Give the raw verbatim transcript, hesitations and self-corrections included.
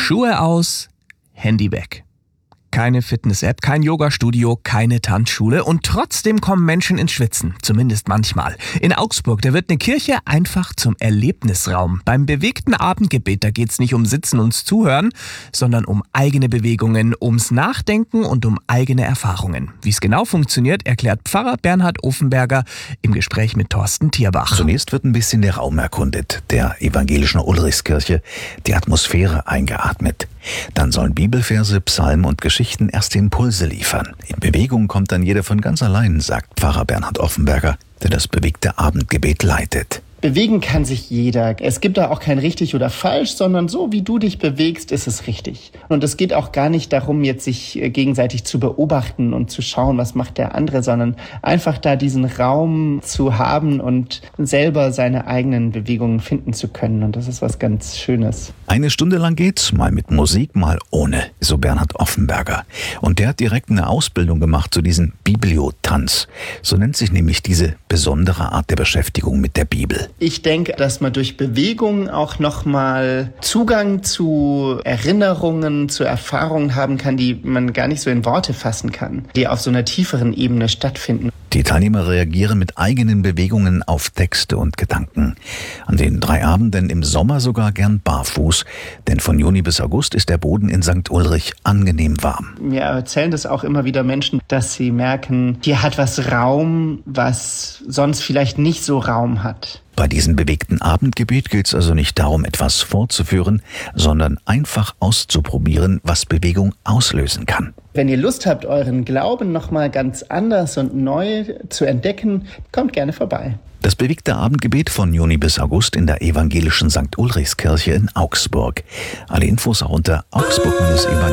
Schuhe aus, Handy weg. Keine Fitness-App, kein Yoga-Studio, keine Tanzschule und trotzdem kommen Menschen ins Schwitzen, zumindest manchmal. In Augsburg, da wird eine Kirche einfach zum Erlebnisraum. Beim bewegten Abendgebet, da geht's nicht um Sitzen und Zuhören, sondern um eigene Bewegungen, ums Nachdenken und um eigene Erfahrungen. Wie es genau funktioniert, erklärt Pfarrer Bernhard Offenberger im Gespräch mit Thorsten Thierbach. Zunächst wird ein bisschen der Raum erkundet, der evangelischen Ulrichskirche, die Atmosphäre eingeatmet. Dann sollen Bibelverse, Psalmen und Geschichten erste Impulse liefern. In Bewegung kommt dann jeder von ganz allein, sagt Pfarrer Bernhard Offenberger, der das bewegte Abendgebet leitet. Bewegen kann sich jeder. Es gibt da auch kein richtig oder falsch, sondern so wie du dich bewegst, ist es richtig. Und es geht auch gar nicht darum, jetzt sich gegenseitig zu beobachten und zu schauen, was macht der andere, sondern einfach da diesen Raum zu haben und selber seine eigenen Bewegungen finden zu können. Und das ist was ganz Schönes. Eine Stunde lang geht's, mal mit Musik, mal ohne, so Bernhard Offenberger. Und der hat direkt eine Ausbildung gemacht zu diesem Bibliotanz. So nennt sich nämlich diese besondere Art der Beschäftigung mit der Bibel. Ich denke, dass man durch Bewegung auch nochmal Zugang zu Erinnerungen, zu Erfahrungen haben kann, die man gar nicht so in Worte fassen kann, die auf so einer tieferen Ebene stattfinden. Die Teilnehmer reagieren mit eigenen Bewegungen auf Texte und Gedanken. An den drei Abenden im Sommer sogar gern barfuß, denn von Juni bis August ist der Boden in Sankt Ulrich angenehm warm. Mir erzählen das auch immer wieder Menschen, dass sie merken, hier hat was Raum, was sonst vielleicht nicht so Raum hat. Bei diesem bewegten Abendgebet geht es also nicht darum, etwas vorzuführen, sondern einfach auszuprobieren, was Bewegung auslösen kann. Wenn ihr Lust habt, euren Glauben nochmal ganz anders und neu zu entdecken, kommt gerne vorbei. Das bewegte Abendgebet von Juni bis August in der evangelischen Sankt Ulrichskirche in Augsburg. Alle Infos auch unter augsburg-evangelisch.